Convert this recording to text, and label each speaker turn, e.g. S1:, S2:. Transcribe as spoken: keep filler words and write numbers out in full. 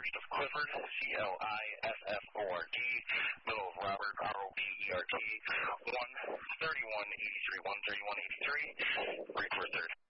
S1: first of Clifford, C L I F F O R D, middle of Robert, R O B E R T, one thirty-one eighty-three, one thirty-one eighty-three, break for third.